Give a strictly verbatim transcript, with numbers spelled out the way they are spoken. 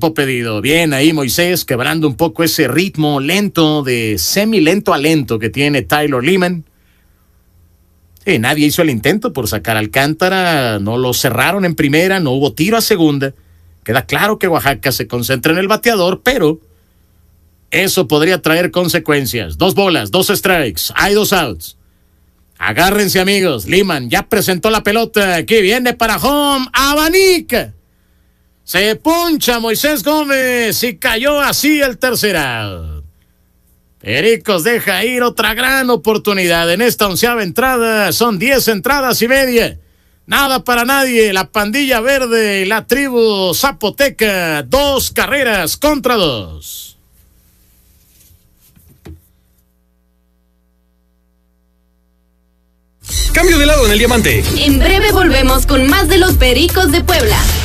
tiempo pedido. Bien ahí Moisés, quebrando un poco ese ritmo lento, de semi-lento a lento que tiene Tyler Lehman. Sí, nadie hizo el intento por sacar a Alcántara, no lo cerraron en primera, no hubo tiro a segunda. Queda claro que Oaxaca se concentra en el bateador, pero eso podría traer consecuencias. Dos bolas, dos strikes, hay dos outs. Agárrense, amigos. Lehman ya presentó la pelota. Aquí viene para home. Abanica. Se puncha Moisés Gómez y cayó así el tercer out. Pericos deja ir otra gran oportunidad en esta onceava entrada. Son diez entradas y media. Nada para nadie. La pandilla verde y la tribu zapoteca. Dos carreras contra dos. Cambio de lado en el diamante. En breve volvemos con más de los Pericos de Puebla.